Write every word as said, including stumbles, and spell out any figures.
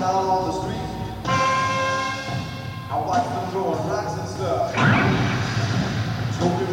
out on the street. I watch them throwing rocks and stuff. Smoking